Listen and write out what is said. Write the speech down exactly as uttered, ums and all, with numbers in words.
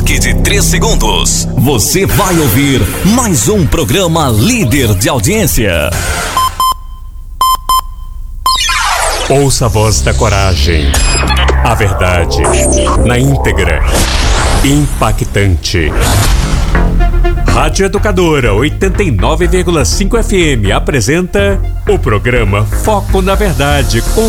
toque de três segundos. Você vai ouvir mais um programa líder de audiência. Ouça a voz da coragem. A verdade na íntegra. Impactante. Rádio Educadora oitenta e nove vírgula cinco F M apresenta o programa Foco na Verdade com